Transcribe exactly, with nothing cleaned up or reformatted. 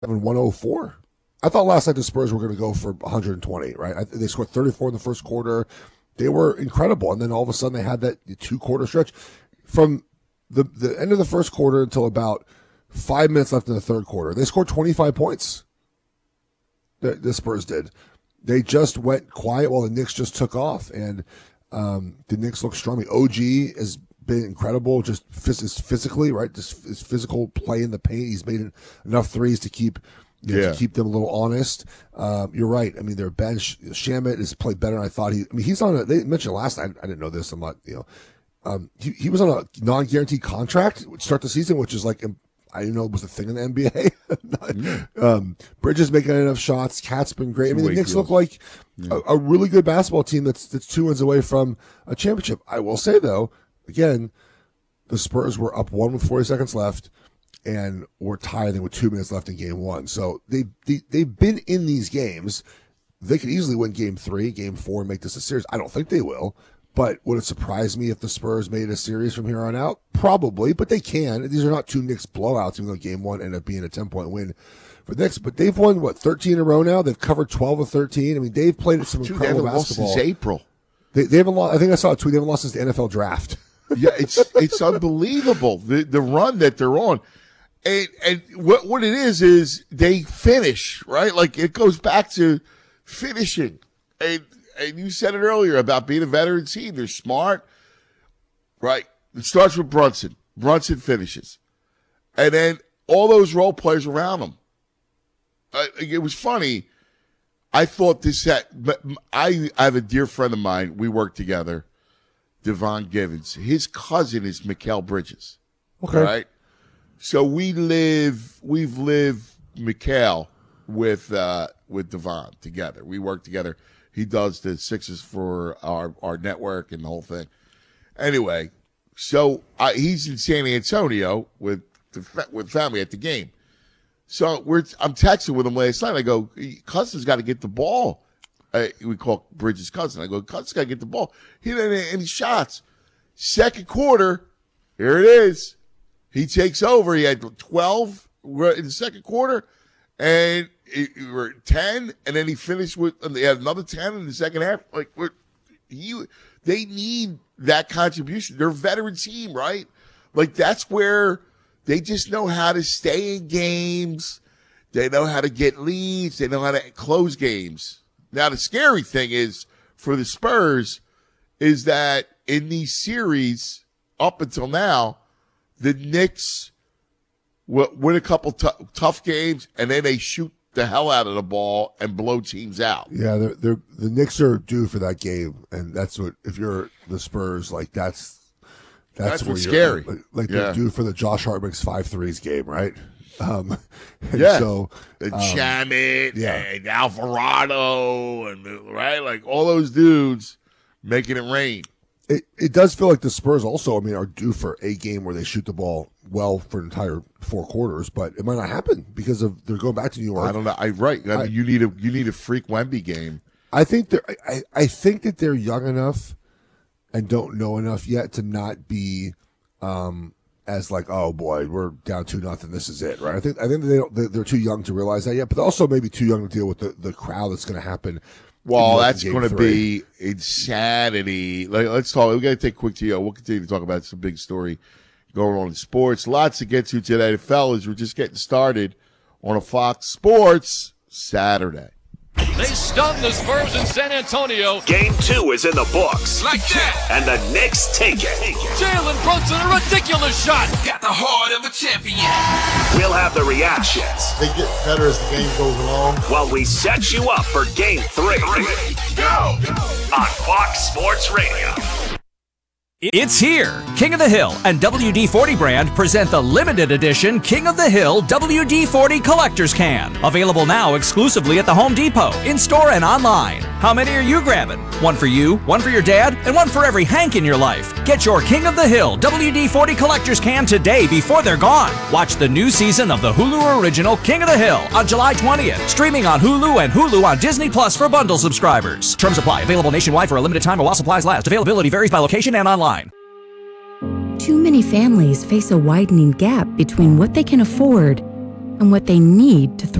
one oh four. I thought last night the Spurs were going to go for one hundred twenty, right? I, they scored thirty-four in the first quarter. They were incredible. And then all of a sudden they had that two-quarter stretch. From the, the end of the first quarter until about five minutes left in the third quarter, they scored twenty-five points. The, the Spurs did. They just went quiet while the Knicks just took off. And um, the Knicks look strong. I mean, O G has been incredible, just phys- physically, right? Just his physical play in the paint. He's made enough threes to keep you know, yeah. to keep them a little honest. Um, you're right. I mean, their bench, Shamet has played better than I thought. He, I mean, he's on a, they mentioned last night, I didn't know this, I'm not, you know, um, he, he was on a non-guaranteed contract to start the season, which is like, I didn't know it was a thing in the N B A. yeah. um, Bridges making enough shots. Cat's been great. I mean, the Knicks look like yeah. a, a really good basketball team that's, that's two wins away from a championship. I will say though, again, the Spurs were up one with forty seconds left and were tied with two minutes left in game one. So they, they, they've been in these games. They could easily win game three, game four, and make this a series. I don't think they will, but would it surprise me if the Spurs made a series from here on out? Probably, but they can. These are not two Knicks blowouts, even though game one ended up being a ten-point win for the Knicks. But they've won, what, thirteen in a row now? They've covered twelve of thirteen. I mean, they've played some Dude, incredible they haven't basketball. lost since April. They, they haven't lost. I think I saw a tweet. They haven't lost since the N F L draft. Yeah, it's it's unbelievable, the the run that they're on. And, and what what it is is they finish, right? Like it goes back to finishing. And and you said it earlier about being a veteran team. They're smart, right? It starts with Brunson. Brunson finishes, and then all those role players around him. Uh, it was funny. I thought this had, but I I have a dear friend of mine. We work together, Devon Givens. His cousin is Mikal Bridges. Okay. Right. So we live, we've lived Mikal with, uh, with Devon together. We work together. He does the Sixers for our, our network and the whole thing. Anyway, so I, he's in San Antonio with the, with family at the game. So we're, I'm texting with him last night. I go, Cousin's got to get the ball. Uh, we call Bridges' cousin. I go, Cousin's got to get the ball. He didn't hit any shots. Second quarter, here it is. He takes over. He had twelve in the second quarter, and we were at ten, and then he finished with, and they had another ten in the second half. Like, we're, he, they need that contribution. They're a veteran team, right? Like, that's where they just know how to stay in games. They know how to get leads. They know how to close games. Now, the scary thing is, for the Spurs, is that in these series, up until now, the Knicks will win a couple t- tough games, and then they shoot the hell out of the ball and blow teams out. Yeah, they're, they're, the Knicks are due for that game, and that's what, if you're the Spurs, like, that's that's, That's where what's you're, scary. Like, like Yeah. they're due for the Josh Hart makes five threes game, right? Um, and Yeah. So, And um, Shamet yeah. and Alvarado and, right, like all those dudes making it rain. It it does feel like the Spurs also, I mean, are due for a game where they shoot the ball well for an entire four quarters, but it might not happen because of they're going back to New York. I don't know. I right. I mean, I- you need a you need a freak Wemby game. I think they're I, I think that they're young enough and don't know enough yet to not be um as like, oh boy, we're down two nothing, this is it, right? I think I think they don't, they're they're too young to realize that yet, but they're also maybe too young to deal with the, the crowd that's going to happen. Well, in that's game going to three. be insanity. Like, let's talk. We got to take a quick T O. We'll continue to talk about some big story going on in sports. Lots to get to today, fellas. We're just getting started on a Fox Sports Saturday. They stung the Spurs in San Antonio. Game two is in the books. Like that. And the Knicks take it. Jalen Brunson, a ridiculous shot. Got the heart of a champion. We'll have the reactions They get better as the game goes along. while we set you up for game three. Go! On Fox Sports Radio. It's here! King of the Hill and W D forty brand present the limited edition King of the Hill W D forty Collector's Can. Available now exclusively at the Home Depot, in-store and online. How many are you grabbing? One for you, one for your dad, and one for every Hank in your life. Get your King of the Hill W D forty Collector's Can today before they're gone. Watch the new season of the Hulu original King of the Hill on July twentieth. Streaming on Hulu and Hulu on Disney Plus for bundle subscribers. Terms apply. Available nationwide for a limited time while supplies last. Availability varies by location and online. Too many families face a widening gap between what they can afford and what they need to thrive.